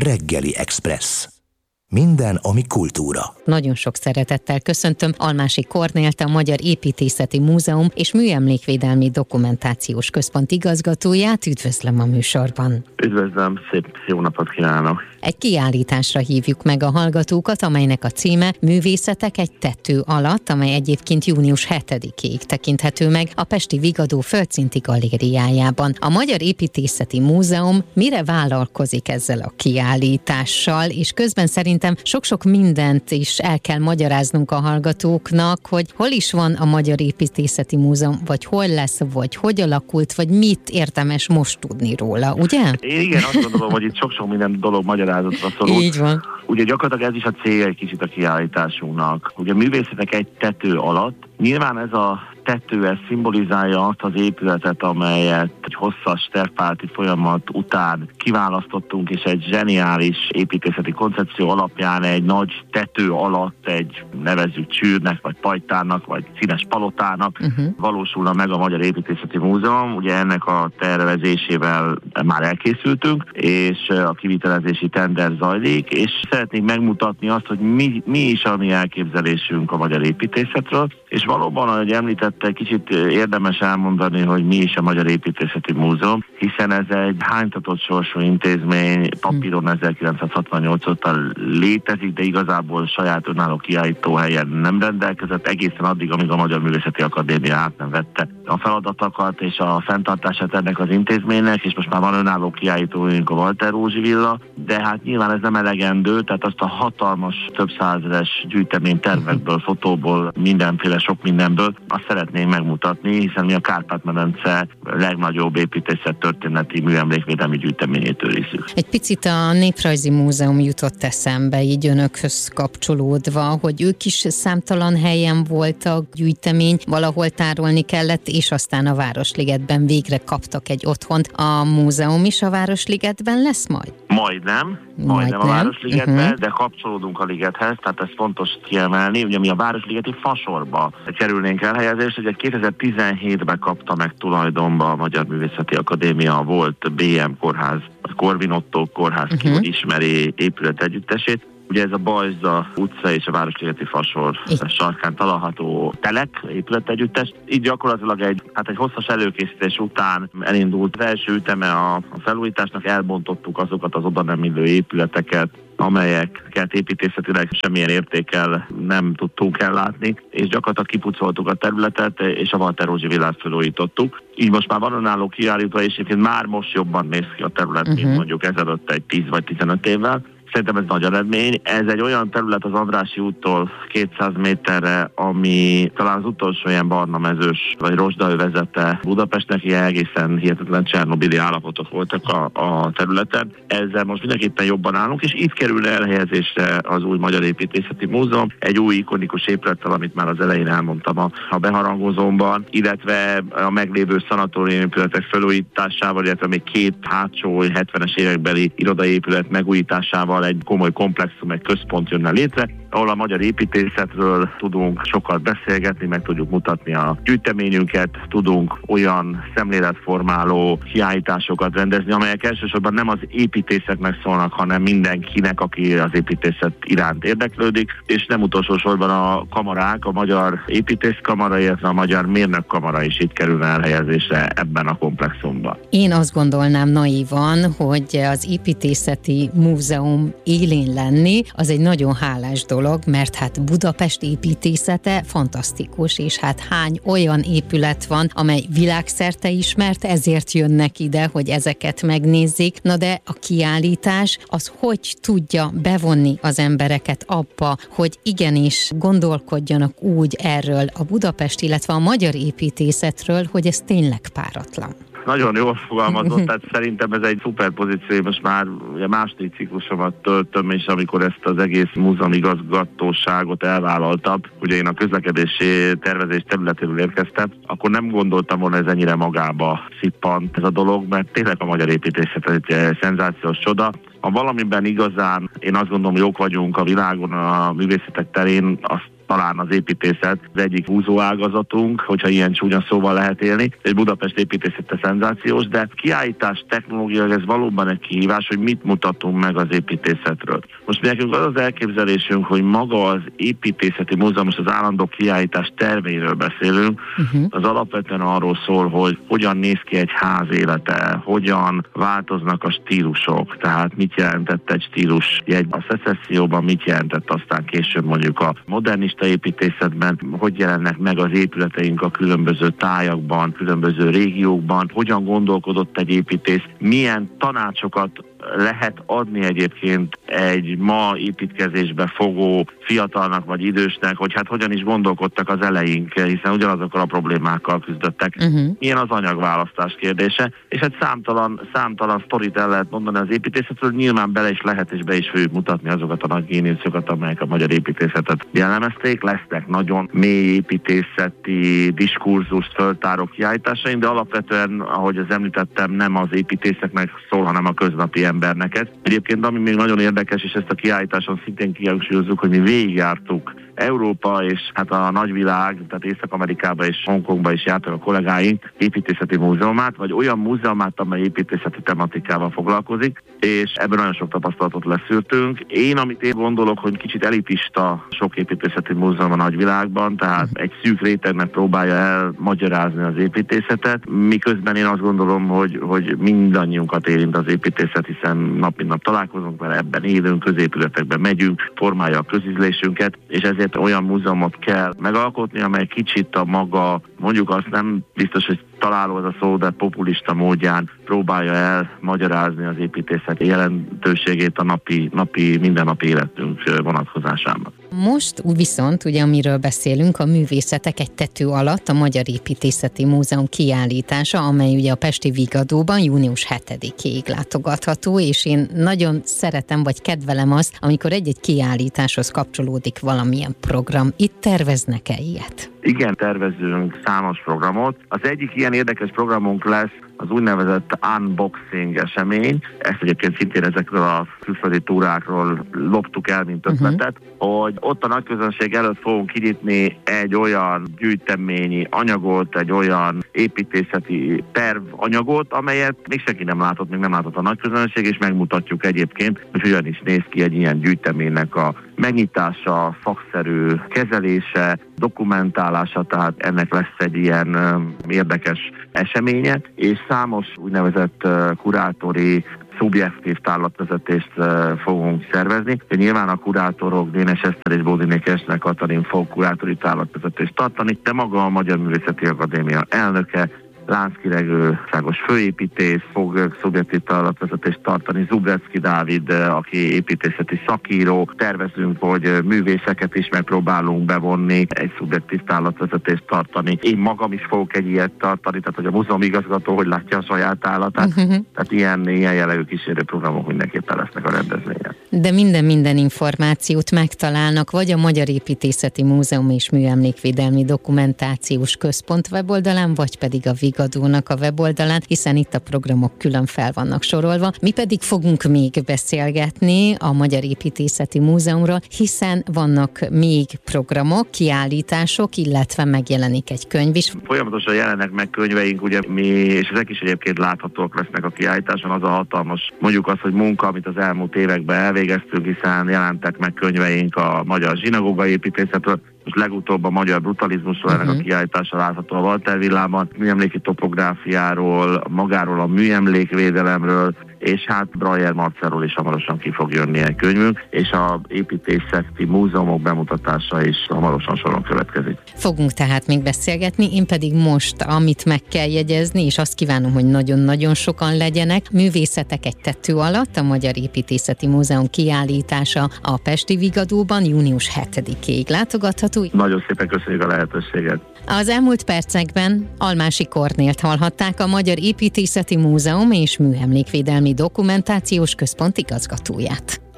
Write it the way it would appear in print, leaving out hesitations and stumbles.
Reggeli Express. Minden, ami kultúra. Nagyon sok szeretettel köszöntöm Almási Kornélt, a Magyar Építészeti Múzeum és Műemlékvédelmi Dokumentációs Központ igazgatóját. Üdvözlöm a műsorban. Üdvözlöm, szép jó napot kívánok! Egy kiállításra hívjuk meg a hallgatókat, amelynek a címe Művészetek egy tető alatt, amely egyébként június 7-ig tekinthető meg a Pesti Vigadó Földszinti Galériájában. A Magyar Építészeti Múzeum mire vállalkozik ezzel a kiállítással, és közben szerintem sok-sok mindent is el kell magyaráznunk a hallgatóknak, hogy hol is van a Magyar Építészeti Múzeum, vagy hol lesz, vagy hogy alakult, vagy mit érdemes most tudni róla, ugye? Igen, azt gondolom, hogy itt sok-sok minden dolog magyarázatra szorul. Így van. Ugye gyakorlatilag ez is a célja egy kicsit a kiállításunknak. Ugye művészetek egy tető alatt. Nyilván ez a tető, ez szimbolizálja azt az épületet, amelyet egy hosszas tervpályaudvari folyamat után kiválasztottunk, és egy zseniális építészeti koncepció alapján egy nagy tető alatt egy nevezzük csűrnek, vagy pajtárnak, vagy színes palotának valósulna meg a Magyar Építészeti Múzeum. Ugye ennek a tervezésével már elkészültünk, és a kivitelezési tender zajlik, és szeretnénk megmutatni azt, hogy mi is a mi elképzelésünk a magyar építészetről, és valóban, ahogy említette, kicsit érdemes elmondani, hogy mi is a Magyar Építészeti Múzeum, hiszen ez egy hánytatott sorsú intézmény, papíron 1968 óta létezik, de igazából saját önálló kiállítóhelyen nem rendelkezett, egészen addig, amíg a Magyar Művészeti Akadémia át nem vette a feladatokat és a fenntartását ennek az intézménynek, és most már van önálló kiállítóink, a Walter Rózsi Villa, de hát nyilván ez nem elegendő, tehát azt a hatalmas, több százeres gyűjtemény tervekből, fotóból, mindenféle sok mindenből azt szeretnénk megmutatni, hiszen mi a Kárpát-medence legnagyobb építészettörténeti műemlékvédelmi gyűjteményét őrizzük. Egy picit a Néprajzi Múzeum jutott eszembe, így önökhöz kapcsolódva, hogy ők is számtalan helyen voltak, gyűjtemény, valahol tárolni kellett, és aztán a Városligetben végre kaptak egy otthont. A múzeum is a Városligetben lesz majd? Majdnem a Városligetben, de kapcsolódunk a ligethez, tehát ez fontos kiemelni. Ugye mi a Városligeti Fasorba kerülnénk elhelyezést, ugye 2017-ben kapta meg tulajdonba a Magyar Művészeti Akadémia volt BM kórház, a Korvin Otto kórház ismeri épület együttesét. Ugye ez a Bajza utca és a Városligeti Fasor sarkán található telek, épületegyüttes. Így gyakorlatilag egy hosszas előkészítés után elindult az első üteme a felújításnak, elbontottuk azokat az oda nem illő épületeket, amelyeket építészetileg semmilyen értékkel nem tudtunk ellátni, és gyakorlatilag kipucoltuk a területet, és a Walter Rózsi villát felújítottuk. Így most már van önálló kiállító, és egyébként már most jobban néz ki a terület, mint mondjuk ezelőtt egy 10 vagy 15 évvel. Szerintem ez nagy eredmény. Ez egy olyan terület az Andrássy úttól 200 méterre, ami talán az utolsó ilyen barna mezős vagy rozsdaövezete Budapestnek, ilyen egészen hihetetlen csernobili állapotok voltak a területen. Ezzel most mindenképpen jobban állunk, és itt kerül elhelyezésre az új Magyar Építészeti Múzeum, egy új ikonikus épülettel, amit már az elején elmondtam a beharangozómban, illetve a meglévő szanatórium épületek felújításával, illetve még két hátsó 70-es évekbeli irodaépület megújításával egy komoly komplexum, egy központ jönne létre, ahol a magyar építészetről tudunk sokat beszélgetni, meg tudjuk mutatni a gyűjteményünket, tudunk olyan szemléletformáló kiállításokat rendezni, amelyek elsősorban nem az építészeknek szólnak, hanem mindenkinek, aki az építészet iránt érdeklődik, és nem utolsó sorban a kamarák, a Magyar Építészkamara, illetve a Magyar Mérnökkamara is itt kerül elhelyezésre ebben a komplexumban. Én azt gondolnám naívan, hogy az Építészeti Múzeum élén lenni, az egy nagyon hálás dolog, mert hát Budapest építészete fantasztikus, és hát hány olyan épület van, amely világszerte ismert, ezért jönnek ide, hogy ezeket megnézzék. Na de a kiállítás az hogy tudja bevonni az embereket abba, hogy igenis gondolkodjanak úgy erről a Budapest, illetve a magyar építészetről, hogy ez tényleg páratlan. Nagyon jól fogalmazott, tehát szerintem ez egy szuper pozíció. Most már ugye második ciklusomat töltöm, és amikor ezt az egész múzeumigazgatóságot elvállaltam, ugye én a közlekedési tervezés területéről érkeztem, akkor nem gondoltam volna, ez ennyire magába szippant ez a dolog, mert tényleg a magyar építészet egy szenzációs csoda. Ha valamiben igazán, én azt gondolom, jók vagyunk a világon, a művészetek terén, azt talán az építészet az egyik húzóágazatunk, hogyha ilyen csúnya szóval lehet élni, és Budapest építészete szenzációs, de kiállítás technológia, ez valóban egy kihívás, hogy mit mutatunk meg az építészetről. Most nekünk az elképzelésünk, hogy maga az építészeti múzeum, most az állandó kiállítás terveiről beszélünk, az alapvetően arról szól, hogy hogyan néz ki egy ház élete, hogyan változnak a stílusok, tehát mit jelentett egy stílusjegy a szecesszióban, mit jelentett aztán később mondjuk a modernista építészetben, hogy jelennek meg az épületeink a különböző tájakban, különböző régiókban, hogyan gondolkodott egy építész, milyen tanácsokat lehet adni egyébként egy ma építkezésbe fogó fiatalnak vagy idősnek, hogy hát hogyan is gondolkodtak az eleink, hiszen ugyanazokkal a problémákkal küzdöttek. Milyen az anyagválasztás kérdése, és hát számtalan sztorit el lehet mondani az építészetről, nyilván bele is lehet és be is fogjuk mutatni azokat a nagy géniuszokat, amelyek a magyar építészetet jellemezték. Lesznek nagyon mély építészeti diskurzust föltáró kiállításaink, de alapvetően, ahogy az említettem, nem az építészeknek szól, hanem a köznapi embernek. Egyébként ami még nagyon érdekes, és ezt a kiállításon szintén kihangsúlyozzuk, hogy mi végigjártuk Európa és hát a nagyvilág, tehát Észak-Amerikába és Hongkongba is jártak a kollégáink építészeti múzeumát, vagy olyan múzeumát, amely építészeti tematikával foglalkozik, és ebből nagyon sok tapasztalatot leszűrtünk. Amit én gondolok, hogy kicsit elitista sok építészeti múzeum a nagyvilágban, tehát egy szűk rétegnek próbálja elmagyarázni az építészetet, miközben én azt gondolom, hogy mindannyiunkat érint az építészet, hiszen nap mint nap találkozunk vele, ebben élünk, középületekben megyünk, formálja a közízlésünket, és ezért olyan múzeumot kell megalkotni, amely kicsit a maga, mondjuk azt nem biztos, hogy találó az a szó, de populista módján próbálja elmagyarázni az építészet jelentőségét a mindennapi életünk vonatkozásában. Most viszont, ugye amiről beszélünk, a művészetek egy tető alatt a Magyar Építészeti Múzeum kiállítása, amely ugye a pesti Vigadóban június 7-ig látogatható, és én nagyon szeretem, vagy kedvelem azt, amikor egy-egy kiállításhoz kapcsolódik valamilyen program. Itt terveznek-e ilyet? Igen, tervezünk számos programot. Az egyik ilyen érdekes programunk lesz az úgynevezett unboxing esemény. Ezt egyébként szintén ezekről a külföldi túrákról loptuk el, mint ötletet, hogy ott a nagyközönség előtt fogunk kinyitni egy olyan gyűjteményi anyagot, egy olyan építészeti tervanyagot, amelyet még senki nem látott, még nem látott a nagyközönség, és megmutatjuk egyébként, hogy hogyan is néz ki egy ilyen gyűjteménynek a megnyitása, szakszerű kezelése, dokumentálása, tehát ennek lesz egy ilyen érdekes eseménye, és számos úgynevezett kurátori szubjektív tárlatvezetést fogunk szervezni. De nyilván a kurátorok Dénes Eszter és Bódiné Kesnek Katalin fog kurátori tárlatvezetést tartani, de maga a Magyar Művészeti Akadémia elnöke, Lánczky országos főépítész fog szubjektív tárlatvezetést tartani, Zubrecki Dávid, aki építészeti szakíró. Tervezünk, hogy művészeket is megpróbálunk bevonni, egy szubjektív tárlatvezetést tartani. Én magam is fogok egy ilyet tartani, tehát hogy a múzeumigazgató hogy látja a saját állatát. Tehát ilyen jellegű kísérő programok mindenképpen lesznek a rendezvényen. De minden információt megtalálnak, vagy a Magyar Építészeti Múzeum és Műemlékvédelmi Dokumentációs Központ weboldalán, vagy pedig a Vigadónak a weboldalán, hiszen itt a programok külön fel vannak sorolva. Mi pedig fogunk még beszélgetni a Magyar Építészeti Múzeumról, hiszen vannak még programok, kiállítások, illetve megjelenik egy könyv is. Folyamatosan jelennek meg könyveink, ugye mi, és ezek is egyébként láthatók lesznek a kiállításon, az a hatalmas, mondjuk azt, hogy munka, amit az elmúlt években elvégeztünk, hiszen jelentek meg könyveink a magyar zsinagógai építészetről, most legutóbb a magyar brutalizmusról, ennek a kiállítása látható a Walter Villában, műemléki topográfiáról, magáról a műemlékvédelemről, és hát Breyer Marcelról is hamarosan ki fog jönni egy könyvünk, és a építészeti múzeumok bemutatása is hamarosan soron következik. Fogunk tehát még beszélgetni, én pedig most, amit meg kell jegyezni, és azt kívánom, hogy nagyon-nagyon sokan legyenek, művészetek egy tető alatt, a Magyar Építészeti Múzeum kiállítása a pesti Vigadóban június 7-ig látogatható. Nagyon szépen köszönjük a lehetőséget. Az elmúlt percekben Almási Kornélt hallhatták, a Magyar Építészeti Múzeum és Műemlékvédelmi Dokumentációs Központ igazgatóját.